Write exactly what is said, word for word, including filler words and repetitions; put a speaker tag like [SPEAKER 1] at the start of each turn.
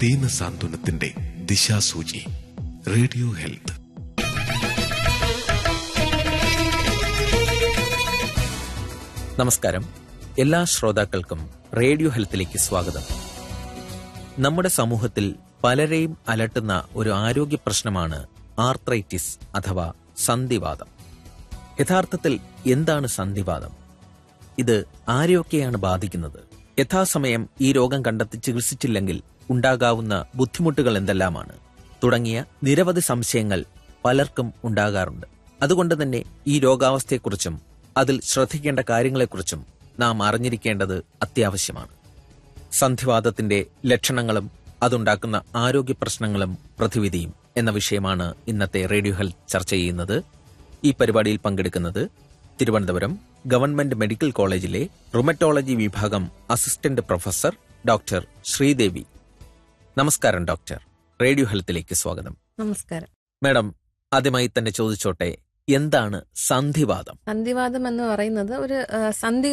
[SPEAKER 1] ദീനസാന്ത്വനത്തിന്റെ ദിശാസൂചി. Radio health.
[SPEAKER 2] നമസ്കാരം. എല്ലാ ശ്രോതാക്കൾക്കും റേഡിയോ ഹെൽത്തിലേക്ക് സ്വാഗതം. നമ്മുടെ സമൂഹത്തിൽ പലരെയും അലട്ടുന്ന ഒരു ആരോഗ്യ പ്രശ്നമാണ് ആർത്രൈറ്റിസ് അഥവാ സന്ധിവാതം. യഥാർത്ഥത്തിൽ എന്താണ് സന്ധിവാതം? ഇത് ആരെയൊക്കെയാണ് ബാധിക്കുന്നത്? യഥാസമയം ഈ രോഗം കണ്ടെത്തി ചികിത്സിച്ചില്ലെങ്കിൽ ഉണ്ടാകാവുന്ന ബുദ്ധിമുട്ടുകൾ എന്തെല്ലാമാണ്? തുടങ്ങിയ നിരവധി സംശയങ്ങൾ പലർക്കും ഉണ്ടാകാറുണ്ട്. അതുകൊണ്ട് തന്നെ ഈ രോഗാവസ്ഥയെക്കുറിച്ചും അതിൽ ശ്രദ്ധിക്കേണ്ട കാര്യങ്ങളെക്കുറിച്ചും നാം അറിഞ്ഞിരിക്കേണ്ടത് അത്യാവശ്യമാണ്. സന്ധിവാതത്തിന്റെ ലക്ഷണങ്ങളും അതുണ്ടാക്കുന്ന ആരോഗ്യ പ്രശ്നങ്ങളും പ്രതിവിധിയും എന്ന വിഷയമാണ് ഇന്നത്തെ റേഡിയോ ഹെൽത്ത് ചർച്ച ചെയ്യുന്നത്. ഈ പരിപാടിയിൽ പങ്കെടുക്കുന്നത് തിരുവനന്തപുരം ഗവൺമെന്റ് മെഡിക്കൽ കോളേജിലെ റുമറ്റോളജി വിഭാഗം അസിസ്റ്റന്റ് പ്രൊഫസർ ഡോക്ടർ ശ്രീദേവി. നമസ്കാരം ഡോക്ടർ. റേഡിയോ ഹെൽത്തിലേക്ക് സ്വാഗതം.
[SPEAKER 3] നമസ്കാരം
[SPEAKER 2] മാഡം. ആദ്യമായി തന്നെ ചോദിച്ചോട്ടെ, എന്താണ് സന്ധിവാതം?
[SPEAKER 3] സന്ധിവാതം എന്ന് പറയുന്നത് ഒരു സന്ധി